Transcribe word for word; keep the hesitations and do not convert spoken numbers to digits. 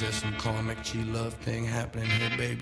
there some karmic G love thing happening here, baby?